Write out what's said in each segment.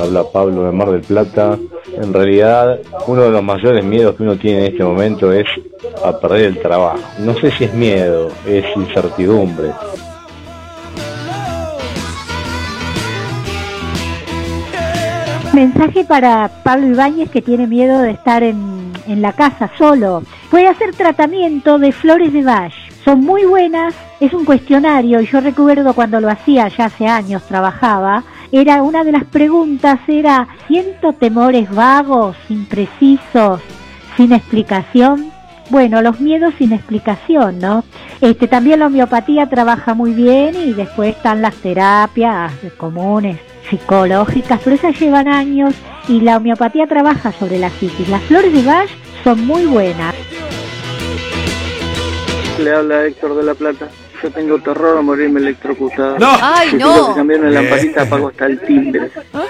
Habla Pablo de Mar del Plata. En realidad, uno de los mayores miedos que uno tiene en este momento es a perder el trabajo. No sé si es miedo, es incertidumbre. Mensaje para Pablo Ibáñez, que tiene miedo de estar en la casa solo. Puede hacer tratamiento de flores de Bach. Son muy buenas, es un cuestionario, y yo recuerdo cuando lo hacía, ya hace años trabajaba, era una de las preguntas, era, ¿siento temores vagos, imprecisos, sin explicación? Bueno, los miedos sin explicación, ¿no? También la homeopatía trabaja muy bien, y después están las terapias comunes, psicológicas, pero esas llevan años, y la homeopatía trabaja sobre la psiquis. Las flores de Bach son muy buenas. Le habla Héctor de La Plata. Yo tengo terror a morirme electrocutado. ¡No! ¡Ay, Si no! tengo que cambiar una lamparita, apago hasta el timbre.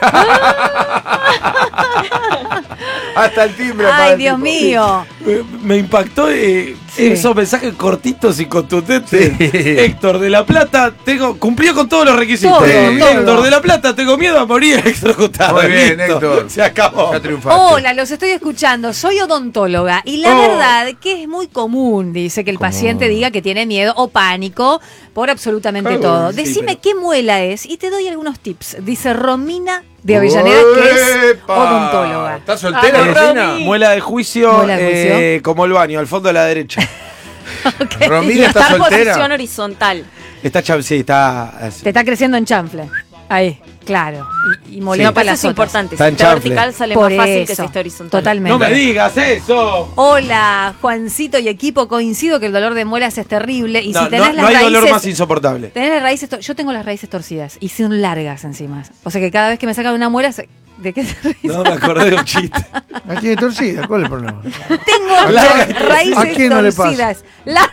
Hasta el timbre. ¡Ay, Dios mío! Me impactó esos mensajes cortitos y contundentes. Sí. Héctor de La Plata, cumplió con todos los requisitos. Todo, Héctor todo. de La Plata, tengo miedo a morir electrocutado. Muy bien, Listo. Héctor. Se acabó. Ya triunfaste. Hola, los estoy escuchando. Soy odontóloga y la verdad que es muy común, dice, que el paciente diga que tiene miedo o pánico por absolutamente todo. Sí, Decime pero- qué muela es y te doy algunos tips. Dice Romina de Avellaneda, que es ¡Epa! odontóloga. ¿Estás soltera, Ah, Romina? Romy. Muela de juicio, Muela de juicio. como el baño, al fondo de la derecha. Ok. Romina está Estar soltera. posición horizontal. Sí, está. Te está creciendo en chanfle. Ahí, claro. Y No, molesta pero las eso es otras. importante. Está Si en está chanfle. vertical sale Por más fácil que eso, si está horizontal. totalmente. No me digas eso. Hola, Juancito y equipo, coincido que el dolor de muelas es terrible. Y No, si tenés no las hay raíces, dolor más insoportable. tenés las raíces, yo tengo las raíces torcidas y son largas encima. O sea que cada vez que me sacan una muela, ¿de qué se ríe? No me acordé de un chiste. La tiene torcida, ¿cuál es el problema? Tengo Larga y raíces ¿A quién no le pasa? torcidas.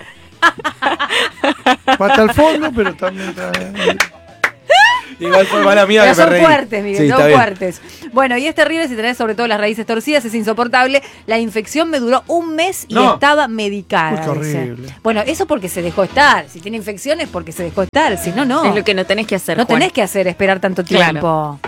Hasta el fondo, pero también... Igual fue mala mía Pero que me son reí. fuertes, Miguel, Sí, está son bien. fuertes. Bueno, y es terrible si tenés sobre todo las raíces torcidas, es insoportable. La infección me duró 1 mes y No. estaba medicada. Uy, qué dice. horrible. Bueno, eso porque se dejó estar. Si tiene infección es porque se dejó estar. Si no, no. Es lo que no tenés que hacer, No Juan. tenés que hacer esperar tanto Claro. tiempo.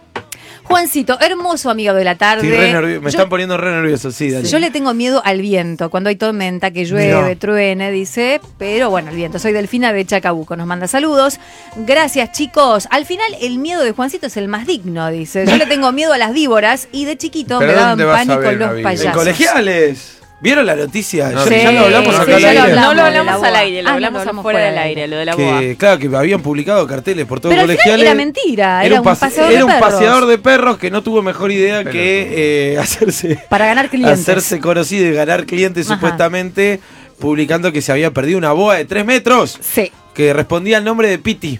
Juancito, hermoso amigo de la tarde. Estoy re nervioso. Me Yo- están poniendo re nervioso, sí, dale. Yo le tengo miedo al viento, cuando hay tormenta, que llueve, Mirá. truene, dice, pero bueno, el viento. Soy Delfina de Chacabuco, nos manda saludos. Gracias, chicos. Al final, el miedo de Juancito es el más digno, dice. Yo le tengo miedo a las víboras y de chiquito ¿Pero me daban dónde vas a pánico ver una los víbora? En payasos. colegiales. ¿Vieron la noticia? No, Ya lo hablamos sí, acá ya al lo aire. hablamos. No lo de hablamos la al boa. aire, lo Ah, no, hablamos hablamos fuera del aire, lo de la boa. Que, claro, que habían publicado carteles por todo Pero al final colegiales. era mentira, era un paseador de era un perros. paseador de perros que no tuvo mejor idea que hacerse Para ganar clientes. hacerse conocido y ganar clientes Ajá. supuestamente, publicando que se había perdido una boa de 3 metros Sí. que respondía al nombre de Piti.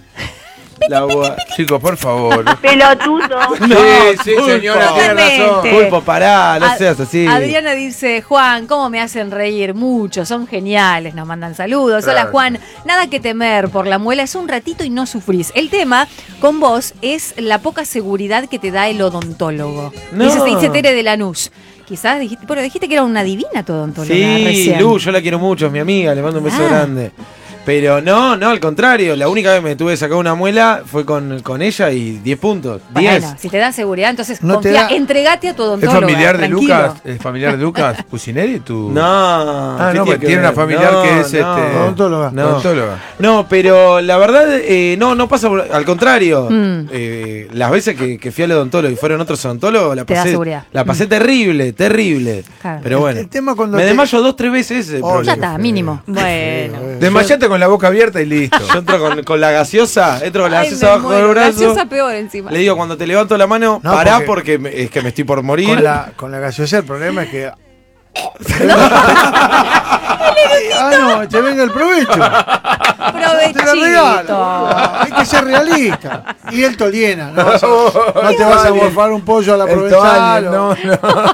La boa. Chicos, por favor. Pelotudo. Sí, señora, Pulpo. tiene razón. Totalmente. Pulpo, pará, no A- seas así. Adriana dice, Juan, ¿cómo me hacen reír mucho? Son geniales, nos mandan saludos. Hola, Gracias. Juan, nada que temer por la muela, es un ratito y no sufrís. El tema con vos es la poca seguridad que te da el odontólogo. No. Dice Tere de Lanús. Quizás dijiste que era una divina tu odontóloga Sí, recién. Lu, yo la quiero mucho, es mi amiga, le mando un beso Ah. grande. Pero no, al contrario, la única vez que me tuve que sacar una muela fue con ella y 10 puntos. 10. Bueno, si te da seguridad, entonces No te confía, da- entregate a tu ¿Es odontóloga. familiar de tranquilo. Lucas? ¿Es familiar de Lucas Cucineri? Tu No. Ah, ¿qué no, porque que tiene ver? una familiar No, que es no. Odontóloga. No. odontóloga. No, pero la verdad, no pasa al contrario. Mm. Las veces que fui al odontólogo y fueron otros odontólogos, Te da seguridad. la pasé terrible. Claro. Pero bueno, El tema cuando me te- desmayo 2-3 veces. ese es el Oh, problema. Ya está, mínimo. Bueno. Desmayate con la boca abierta y listo. Yo entro con la gaseosa, entro con la Ay, gaseosa me abajo del muero. brazo. Gaseosa peor encima. Le digo, cuando te levanto la mano, No, pará porque- porque es que me estoy por morir. Con la gaseosa el problema es que... no, te venga el provecho. Te la regalo. Provechito. Hay que ser realista. Y el Toliena. No, no te vas a morfar un pollo a la El provenzal. toalien,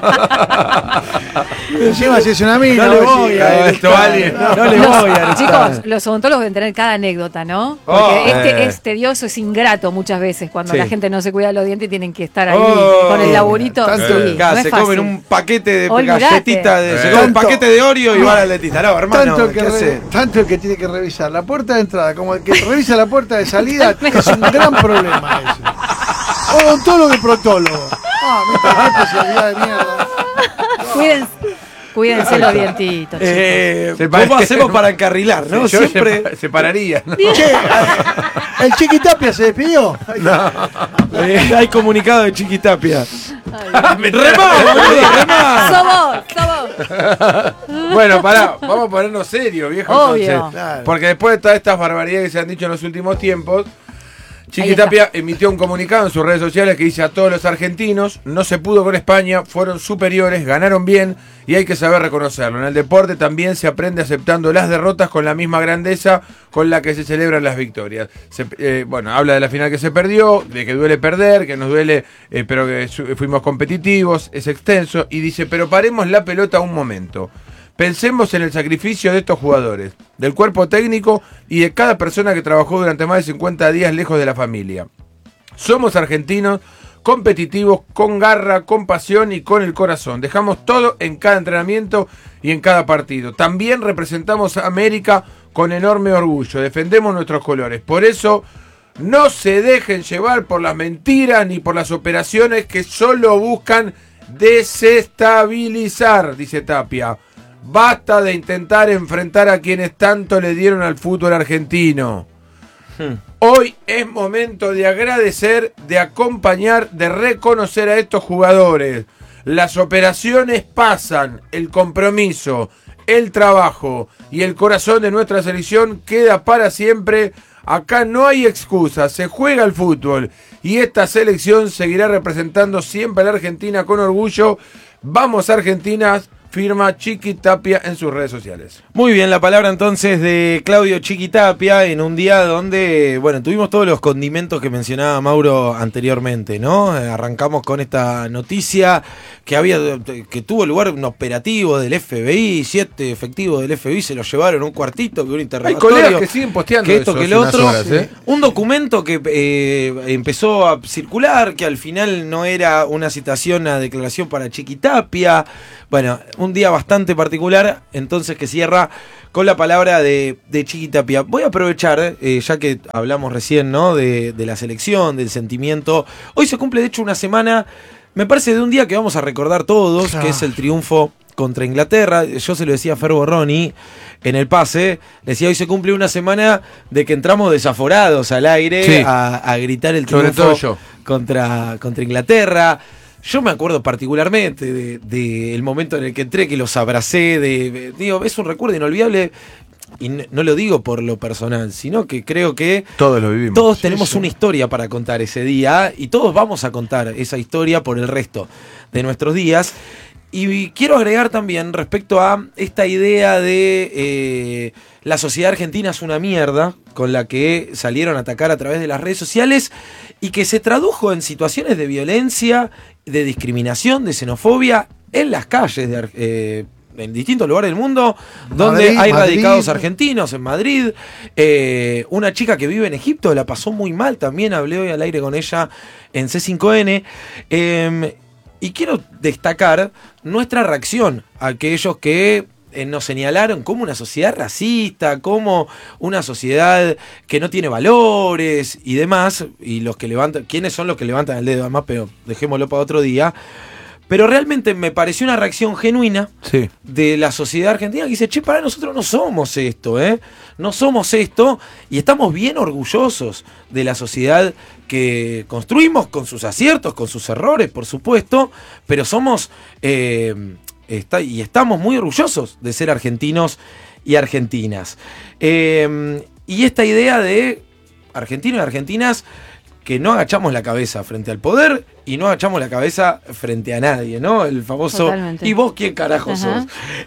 Y encima si es una mina. No le vos voy decís, a el toalien. No le voy a Chicos, los odontólogos deben tener cada anécdota, ¿no? Porque Oh, es tedioso, es ingrato muchas veces cuando Sí. la gente no se cuida los dientes y tienen que estar ahí Oh, con el laburito. tanto- Sí, Acá no es se fácil. comen un paquete de Olvidate. galletitas, se comen un Tanto- paquete de Oreo y van al dentista. No, hermano, tanto, ¿qué hace? tanto el que tiene que revisar la puerta de entrada como el que revisa la puerta de salida es un gran problema ese. Odontólogo y proctólogo. Qué especialidad de mierda. Cuídense los dientitos, chicos. ¿Cómo hacemos para encarrilar, no? Yo Siempre separaría. ¿No? Che, ¿el Chiquitapia se despidió? hay comunicado de Chiquitapia. ¡Remá, boludo, remá! ¡Somos! Bueno, pará, vamos a ponernos serios, viejo. Obvio. Entonces, Claro. porque después de todas estas barbaridades que se han dicho en los últimos tiempos, Chiquitapia emitió un comunicado en sus redes sociales que dice: a todos los argentinos, no se pudo con España, fueron superiores, ganaron bien y hay que saber reconocerlo. En el deporte también se aprende aceptando las derrotas con la misma grandeza con la que se celebran las victorias. Bueno, habla de la final que se perdió, de que duele perder, que nos duele, pero que fuimos competitivos, es extenso, y dice: pero paremos la pelota un momento. Pensemos en el sacrificio de estos jugadores, del cuerpo técnico y de cada persona que trabajó durante más de 50 días lejos de la familia. Somos argentinos, competitivos, con garra, con pasión y con el corazón. Dejamos todo en cada entrenamiento y en cada partido. También representamos a América con enorme orgullo. Defendemos nuestros colores. Por eso, no se dejen llevar por las mentiras ni por las operaciones que solo buscan desestabilizar, dice Tapia. Basta de intentar enfrentar a quienes tanto le dieron al fútbol argentino. Hoy es momento de agradecer, de acompañar, de reconocer a estos jugadores. Las operaciones pasan, el compromiso, el trabajo y el corazón de nuestra selección queda para siempre. Acá no hay excusas, se juega el fútbol y esta selección seguirá representando siempre a la Argentina con orgullo. Vamos Argentinas, firma Chiquitapia en sus redes sociales. Muy bien, la palabra entonces de Claudio Chiquitapia en un día donde, bueno, tuvimos todos los condimentos que mencionaba Mauro anteriormente, ¿no? Arrancamos con esta noticia que tuvo lugar un operativo del FBI, 7 efectivos del FBI se los llevaron un cuartito, que un Hay interrogatorio. colegas que siguen posteando que esto, eso que hace lo unas otro, horas, ¿eh? un documento que empezó a circular, que al final no era una citación a declaración para Chiquitapia. Bueno, un día bastante particular, entonces que cierra con la palabra de Chiquitapia. Voy a aprovechar, ya que hablamos recién, ¿no? de la selección, del sentimiento. Hoy se cumple de hecho una semana, me parece, de un día que vamos a recordar todos, que es el triunfo contra Inglaterra. Yo se lo decía a Fer Borroni en el pase, decía: hoy se cumple una semana de que entramos desaforados al aire, sí, a gritar el sobre triunfo todo yo, contra Inglaterra. Yo me acuerdo particularmente del momento en el que entré, que los abracé, digo, es un recuerdo inolvidable, y no lo digo por lo personal, sino que creo que todos lo vivimos. Todos tenemos una historia para contar ese día, y todos vamos a contar esa historia por el resto de nuestros días. Y quiero agregar también respecto a esta idea de la sociedad argentina es una mierda, con la que salieron a atacar a través de las redes sociales y que se tradujo en situaciones de violencia, de discriminación, de xenofobia en las calles en distintos lugares del mundo, donde hay radicados argentinos, en Madrid. Una chica que vive en Egipto la pasó muy mal, también hablé hoy al aire con ella en C5N. Y quiero destacar nuestra reacción a aquellos que nos señalaron como una sociedad racista, como una sociedad que no tiene valores y demás, y los que levantan, ¿quiénes son los que levantan el dedo? Además, pero dejémoslo para otro día. Pero realmente me pareció una reacción genuina, sí, de la sociedad argentina, que dice: che, para nosotros no somos esto, no somos esto, y estamos bien orgullosos de la sociedad que construimos, con sus aciertos, con sus errores, por supuesto, pero somos y estamos muy orgullosos de ser argentinos y argentinas. Y esta idea de argentinos y argentinas que no agachamos la cabeza frente al poder y no agachamos la cabeza frente a nadie, ¿no? El famoso: totalmente. ¿Y vos quién carajo sos?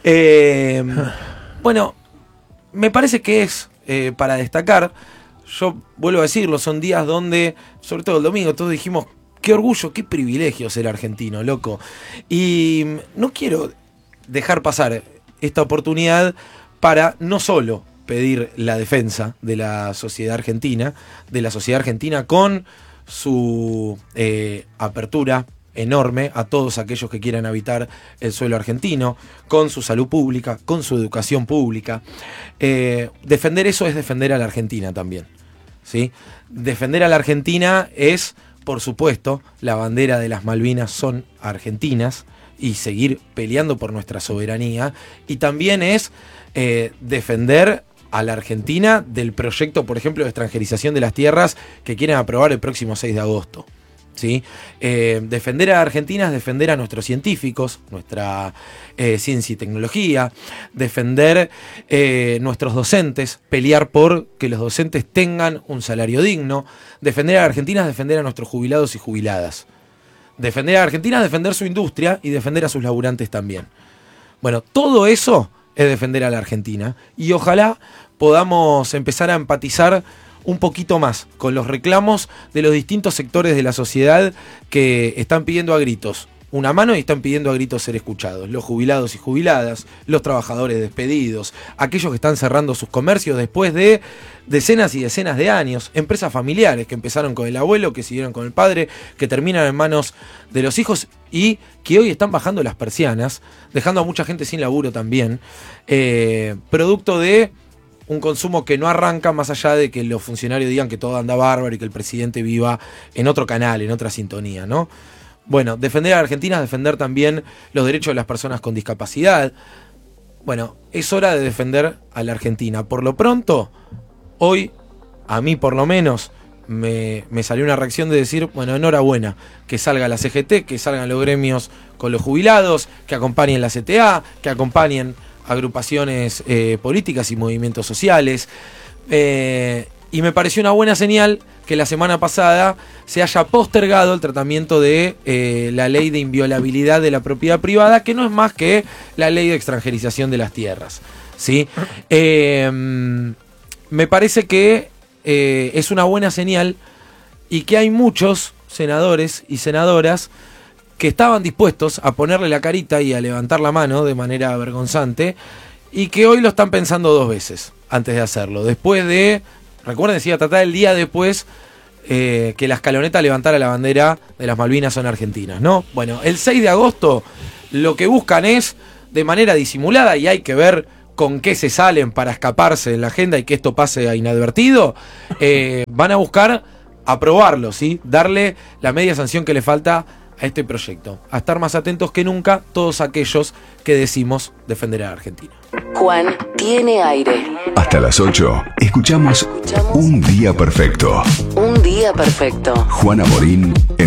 Bueno, me parece que es para destacar. Yo vuelvo a decirlo, son días donde, sobre todo el domingo, todos dijimos: qué orgullo, qué privilegio ser argentino, loco. Y no quiero dejar pasar esta oportunidad para no solo pedir la defensa de la sociedad argentina con su apertura enorme a todos aquellos que quieran habitar el suelo argentino, con su salud pública, con su educación pública. Defender eso es defender a la Argentina también, ¿sí? Defender a la Argentina es por supuesto, la bandera de las Malvinas son argentinas y seguir peleando por nuestra soberanía. Y también es defender a la Argentina del proyecto, por ejemplo, de extranjerización de las tierras que quieren aprobar el próximo 6 de agosto. ¿Sí? Defender a Argentina es defender a nuestros científicos, nuestra ciencia y tecnología, defender nuestros docentes, pelear por que los docentes tengan un salario digno, defender a Argentina es defender a nuestros jubilados y jubiladas, defender a Argentina es defender su industria y defender a sus laburantes también. Bueno, todo eso es defender a la Argentina y ojalá podamos empezar a empatizar un poquito más con los reclamos de los distintos sectores de la sociedad que están pidiendo a gritos una mano y están pidiendo a gritos ser escuchados. Los jubilados y jubiladas, los trabajadores despedidos, aquellos que están cerrando sus comercios después de decenas y decenas de años, empresas familiares que empezaron con el abuelo, que siguieron con el padre, que terminan en manos de los hijos y que hoy están bajando las persianas, dejando a mucha gente sin laburo también, producto de un consumo que no arranca más allá de que los funcionarios digan que todo anda bárbaro y que el presidente viva en otro canal, en otra sintonía, ¿no? Bueno, defender a Argentina es defender también los derechos de las personas con discapacidad. Bueno, es hora de defender a la Argentina. Por lo pronto, hoy, a mí por lo menos, me salió una reacción de decir, bueno, enhorabuena, que salga la CGT, que salgan los gremios con los jubilados, que acompañen la CTA, que acompañen agrupaciones políticas y movimientos sociales, y me pareció una buena señal que la semana pasada se haya postergado el tratamiento de la ley de inviolabilidad de la propiedad privada, que no es más que la ley de extranjerización de las tierras, ¿sí? Me parece que es una buena señal y que hay muchos senadores y senadoras que estaban dispuestos a ponerle la carita y a levantar la mano de manera vergonzante y que hoy lo están pensando dos veces antes de hacerlo. Después de, recuerden, se iba a tratar el día después que la escaloneta levantara la bandera de las Malvinas son argentinas, ¿no? Bueno, el 6 de agosto lo que buscan es, de manera disimulada, y hay que ver con qué se salen para escaparse en la agenda y que esto pase a inadvertido, van a buscar aprobarlo, ¿sí? Darle la media sanción que le falta a este proyecto, a estar más atentos que nunca todos aquellos que decimos defender a Argentina. Juan tiene aire. Hasta las 8 escuchamos Un Día Perfecto. Un Día Perfecto. Juana Morín en